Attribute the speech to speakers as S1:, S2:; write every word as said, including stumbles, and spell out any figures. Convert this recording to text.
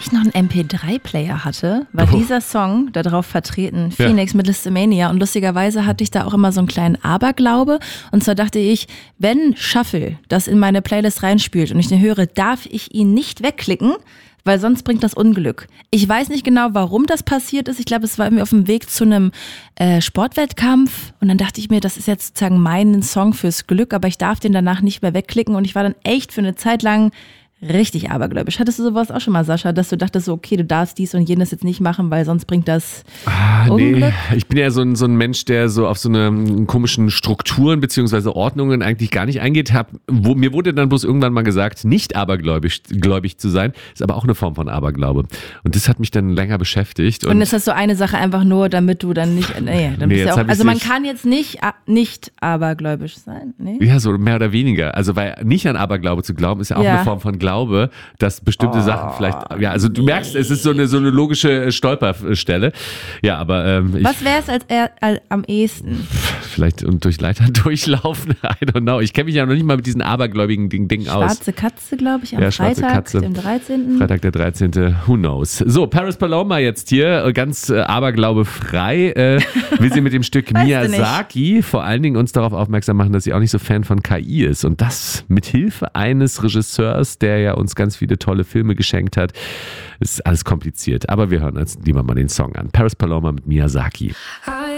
S1: ich noch einen M P drei Player hatte, war
S2: Oh.
S1: dieser Song da drauf vertreten,
S2: Ja.
S1: Phoenix mit Listomania. Und lustigerweise hatte ich da auch immer so einen kleinen Aberglaube. Und zwar dachte ich, wenn Shuffle das in meine Playlist reinspielt und ich den höre, darf ich ihn nicht wegklicken, weil sonst bringt das Unglück. Ich weiß nicht genau, warum das passiert ist. Ich glaube, es war irgendwie auf dem Weg zu einem äh, Sportwettkampf. Und dann dachte ich mir, das ist jetzt sozusagen mein Song fürs Glück, aber ich darf den danach nicht mehr wegklicken. Und ich war dann echt für eine Zeit lang richtig abergläubisch. Hattest du sowas auch schon mal, Sascha, dass du dachtest so, okay, du darfst dies und jenes jetzt nicht machen, weil sonst bringt das
S2: Ah,
S1: Unglück?
S2: nee, ich bin ja so ein, so ein Mensch, der so auf so eine m, komischen Strukturen beziehungsweise Ordnungen eigentlich gar nicht eingeht. Hab, wo, mir wurde dann bloß irgendwann mal gesagt, nicht abergläubig gläubig zu sein, ist aber auch eine Form von Aberglaube. Und das hat mich dann länger beschäftigt. Und,
S1: Und jetzt hast du eine Sache einfach nur, damit du dann nicht, nee, dann
S2: Nee,
S1: bist
S2: jetzt
S1: ja auch,
S2: hab ich's
S1: also man
S2: nicht.
S1: kann jetzt nicht, a- nicht abergläubisch sein, nee?
S2: ja, so mehr oder weniger. Also weil nicht an Aberglaube zu glauben, ist ja auch
S1: Ja.
S2: eine Form von Glaube, dass bestimmte Sachen vielleicht, ja, also du merkst, es ist so eine, so eine logische Stolperstelle. Ja, aber ähm, ich,
S1: Was wäre es als er, als, am ehesten?
S2: vielleicht und durch Leitern durchlaufen, I don't know. Ich kenne mich ja noch nicht mal mit diesen abergläubigen Ding, Dingen aus.
S1: Schwarze Katze, glaube ich, am
S2: Ja, Schwarze
S1: Freitag,
S2: Katze.
S1: dem dreizehnten
S2: Freitag der dreizehnte Who knows? So, Paris Paloma jetzt hier, äh, ganz äh, aberglaubefrei, äh, will sie mit dem Stück
S1: Weißt du nicht.
S2: Miyazaki vor allen Dingen uns darauf aufmerksam machen, dass sie auch nicht so Fan von K I ist. Und das mit Hilfe eines Regisseurs, der ja uns ganz viele tolle Filme geschenkt hat. Ist alles kompliziert. Aber wir hören uns lieber mal den Song an. Paris Paloma mit Miyazaki.
S3: I